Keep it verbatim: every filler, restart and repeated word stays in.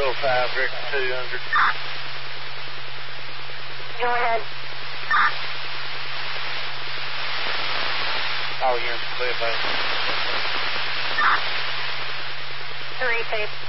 oh five, Rick two hundred. Go ahead. All units clear, baby. Three, tape.